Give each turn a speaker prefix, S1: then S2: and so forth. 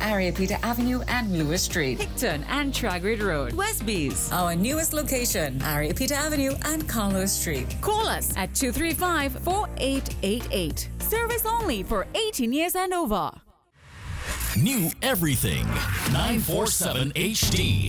S1: Ariapita Avenue and Lewis Street.
S2: Hickton and Tragrid Road, Westbees.
S1: Our newest location, Ariapita Avenue and Carlos Street.
S2: Call us at 235-4888. Service only for 18 years and over.
S3: New everything. 947 HD.